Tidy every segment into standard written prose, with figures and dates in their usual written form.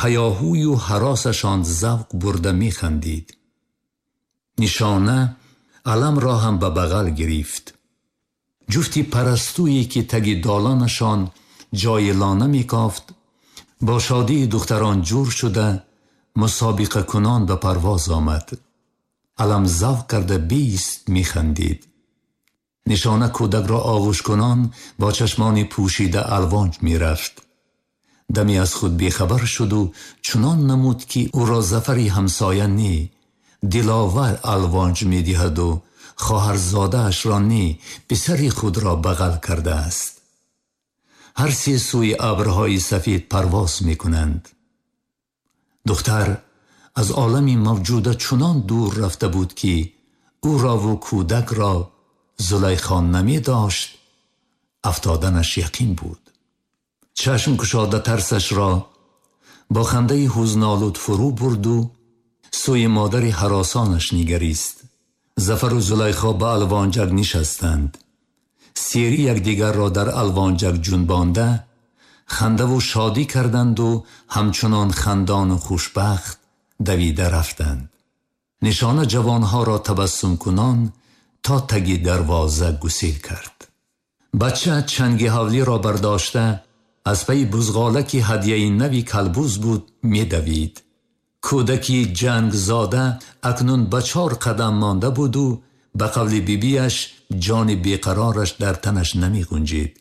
هیاهوی و هراسشان ذوق برده می خندید. نشانه علم را هم به بغل گرفت. جفتی پرستویی که تگ دالانشان جای لانه می کافت با شادی دختران جور شده مسابقه کنان به پرواز آمد. علم ذوق کرده بیست می خندید. نشانه کودک را آغوش کنان با چشمان پوشیده الوانج می رفت. دمی از خود بیخبر شد و چنان نمود که او را زفری همسایه نی دلاور الوانج می دهد و خواهرزاده اش را نی پسری خود را بغل کرده است. هر سه سوی ابرهای سفید پرواز می کنند. دختر از عالمی موجوده چنان دور رفته بود که او را و کودک را زلیخا نمی داشت. افتادنش یقین بود. چشم کشاده ترسش را با خنده حزن‌آلود فرو برد و سوی مادر هراسانش نگریست. ظفر و زلیخا به الوانجک نشستند. سیری یکدیگر را در الوانجک جنبانده خنده و شادی کردند و همچنان خندان و خوشبخت دویده رفتند. نشانه جوانها را تبسم کنان تا تگی دروازه گسیل کرد. بچه چنگ حولی را برداشته از پی بزغاله که هدیه نوی کلبوز بود می دوید. کودکی جنگ زاده اکنون به 4 قدم مانده بود و به قول بیبیش جان بیقرارش در تنش نمی گنجید.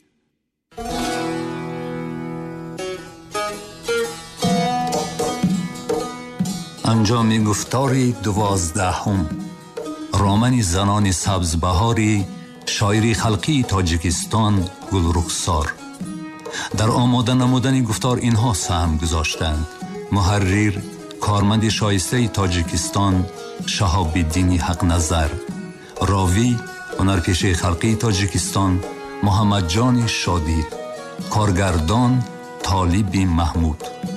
انجام گفتار 12 رامن زنان سبزبهاری شاعری خلقی تاجیکستان گلرخسار. در آماده نمودن گفتار اینها سهم گذاشتند: محرر کارمند شایسته تاجیکستان شهاب الدین حق نظر، راوی هنرپیشه خلقی تاجیکستان محمد جان شادی، کارگردان طالب محمود.